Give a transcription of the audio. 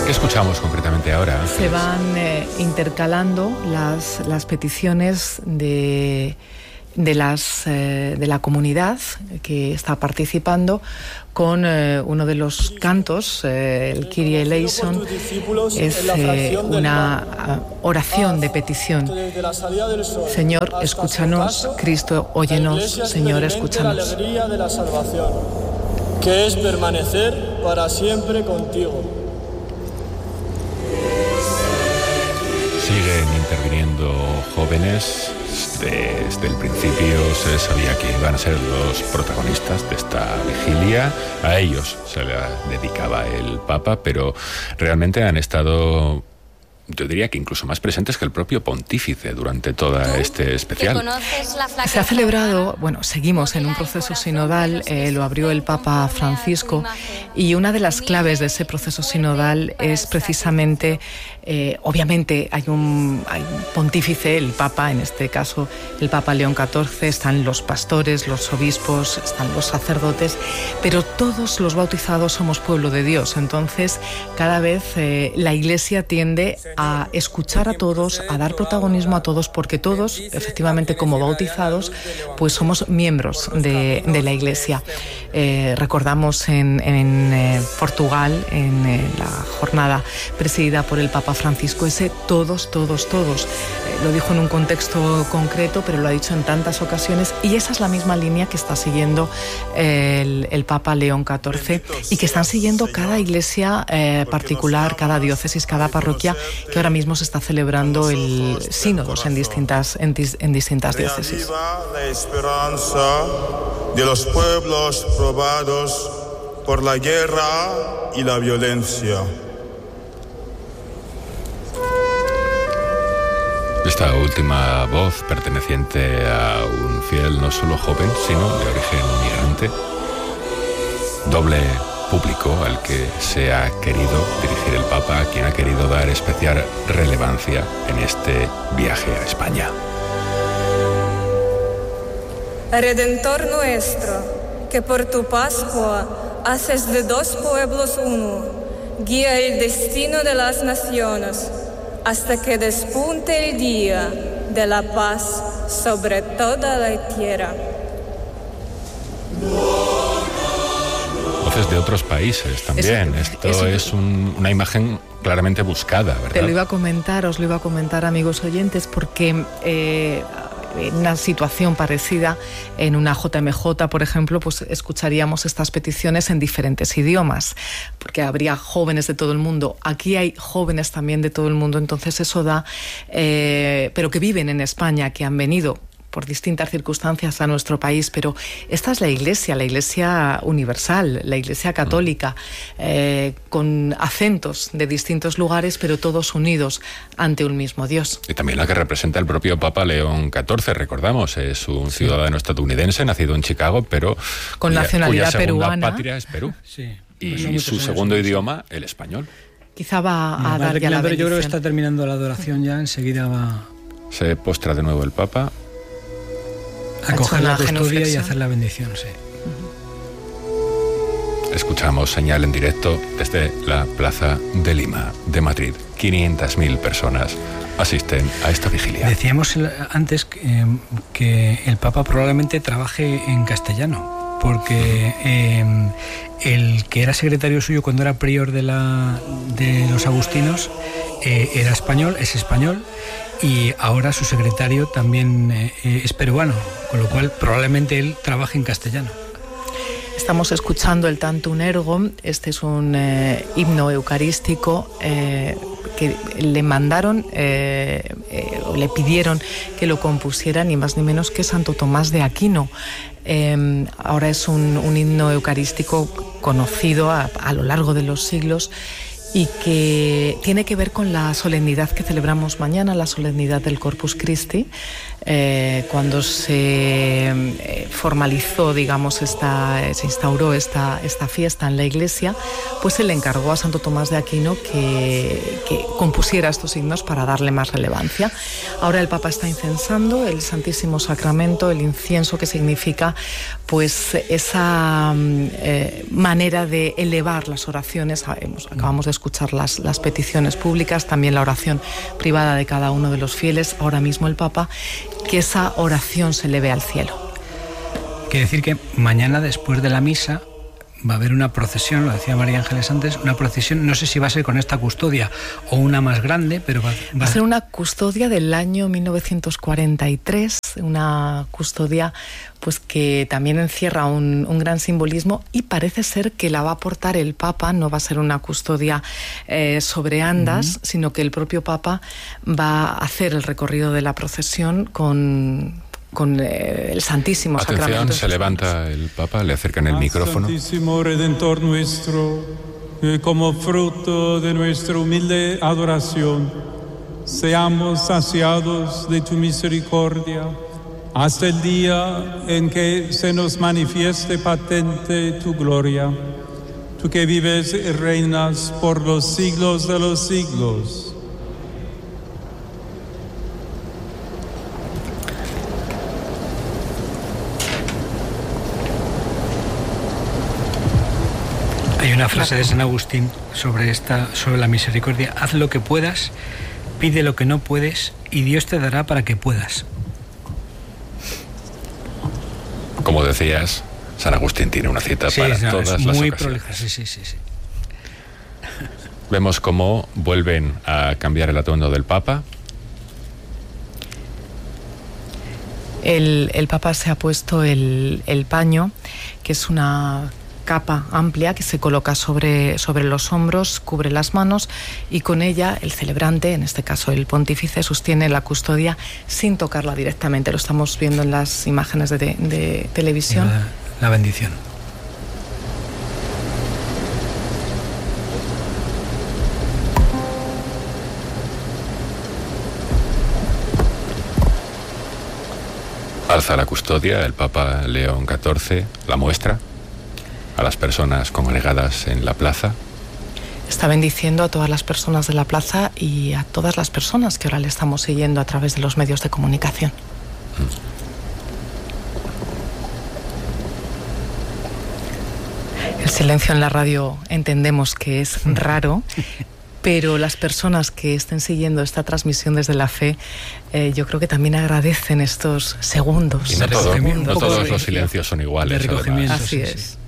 ¿Qué escuchamos concretamente ahora? Se van intercalando las peticiones de la comunidad que está participando con uno de los cantos, el Kyrie eleison. Es una oración de petición. Señor, escúchanos. Cristo, óyenos. Señor, escúchanos. La alegría de la salvación, que es permanecer para siempre contigo. Siguen interviniendo jóvenes. Desde el principio se sabía que iban a ser los protagonistas de esta vigilia. A ellos se la dedicaba el Papa, pero realmente han estado, yo diría que incluso más presentes que el propio pontífice durante todo este especial. Se ha celebrado, seguimos en un proceso sinodal, lo abrió el Papa Francisco, y una de las claves de ese proceso sinodal es precisamente, obviamente hay un pontífice, el Papa, en este caso el Papa León XIV, están los pastores, los obispos, están los sacerdotes, pero todos los bautizados somos pueblo de Dios. Entonces cada vez la Iglesia tiende a escuchar a todos, a dar protagonismo a todos, porque todos, efectivamente, como bautizados, pues somos miembros de la Iglesia. Recordamos en Portugal, en la jornada presidida por el Papa Francisco, ese todos. Lo dijo en un contexto concreto, pero lo ha dicho en tantas ocasiones, y esa es la misma línea que está siguiendo el Papa León XIV y que están siguiendo cada iglesia particular, cada diócesis, cada parroquia, que ahora mismo se está celebrando el sínodos en distintas diócesis. La esperanza de los pueblos probados por la guerra y la violencia. Esta última voz, perteneciente a un fiel no solo joven, sino de origen migrante, doble público al que se ha querido dirigir el Papa, a quien ha querido dar especial relevancia en este viaje a España. Redentor nuestro, que por tu Pascua haces de dos pueblos uno, guía el destino de las naciones, hasta que despunte el día de la paz sobre toda la tierra. Voces de otros países también. Esto es una imagen claramente buscada, ¿verdad? Os lo iba a comentar, amigos oyentes, porque en una situación parecida, en una JMJ, por ejemplo, pues escucharíamos estas peticiones en diferentes idiomas, porque habría jóvenes de todo el mundo. Aquí hay jóvenes también de todo el mundo, entonces eso da, pero que viven en España, que han venido por distintas circunstancias a nuestro país, pero esta es la Iglesia universal, la Iglesia católica, con acentos de distintos lugares, pero todos unidos ante un mismo Dios. Y también la que representa el propio Papa León XIV, recordamos, es un ciudadano estadounidense, nacido en Chicago, pero con nacionalidad cuya segunda peruana. Patria es Perú. Sí. Y su segundo idioma, el español. Quizá va a dar ya la bendición. Yo creo que está terminando la adoración ya, enseguida va... Se postra de nuevo el Papa a coger la custodia y hacer la bendición, sí. Escuchamos señal en directo desde la Plaza de Lima, de Madrid. 500.000 personas asisten a esta vigilia. Decíamos antes que el Papa probablemente trabaje en castellano, porque el que era secretario suyo cuando era prior de los agustinos era español, es español, y ahora su secretario también es peruano, con lo cual probablemente él trabaje en castellano. Estamos escuchando el Tantum Ergo. Este es un himno eucarístico que le mandaron, o le pidieron que lo compusiera ni más ni menos que Santo Tomás de Aquino. Ahora es un himno eucarístico conocido a lo largo de los siglos, y que tiene que ver con la solemnidad que celebramos mañana, la solemnidad del Corpus Christi, cuando se formalizó, digamos, se instauró esta fiesta en la Iglesia, pues se le encargó a Santo Tomás de Aquino que compusiera estos himnos para darle más relevancia. Ahora el Papa está incensando el Santísimo Sacramento, el incienso, que significa pues esa manera de elevar las oraciones. Acabamos de escuchar escuchar las peticiones públicas, también la oración privada de cada uno de los fieles, ahora mismo el Papa, que esa oración se eleve al cielo. Quiere decir que mañana, después de la misa, va a haber una procesión, lo decía María Ángeles antes, una procesión, no sé si va a ser con esta custodia o una más grande, pero va a ser una custodia del año 1943, una custodia pues que también encierra un gran simbolismo, y parece ser que la va a portar el Papa. No va a ser una custodia sobre andas, sino que el propio Papa va a hacer el recorrido de la procesión con el Santísimo Sacramento. Atención, se levanta el Papa, le acercan el micrófono. Santísimo Redentor nuestro, como fruto de nuestra humilde adoración, seamos saciados de tu misericordia hasta el día en que se nos manifieste patente tu gloria, tú que vives y reinas por los siglos de los siglos. Hay una frase de San Agustín sobre la misericordia: haz lo que puedas, pide lo que no puedes y Dios te dará para que puedas. Como decías, San Agustín tiene una cita para todas las muy ocasiones. prolija, sí. Vemos cómo vuelven a cambiar el atuendo del Papa. El Papa se ha puesto el paño, que es una capa amplia que se coloca sobre los hombros, cubre las manos, y con ella el celebrante, en este caso el pontífice, sostiene la custodia sin tocarla directamente. Lo estamos viendo en las imágenes de televisión. La bendición. Alza la custodia el Papa León XIV, la muestra a las personas congregadas en la plaza. Está bendiciendo a todas las personas de la plaza y a todas las personas que ahora le estamos siguiendo a través de los medios de comunicación. El silencio en la radio entendemos que es raro, pero las personas que estén siguiendo esta transmisión desde la fe, yo creo que también agradecen estos segundos. Y no todos los silencios son iguales. De recogimiento. Así es.